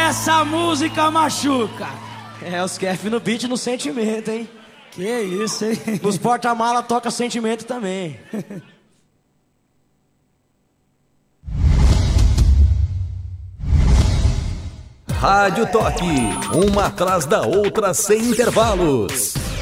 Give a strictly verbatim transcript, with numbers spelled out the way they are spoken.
Essa música machuca. É, os Kef no beat no sentimento, hein? Que isso, hein? Os porta-mala toca sentimento também. Rádio Toque, uma atrás da outra sem intervalos.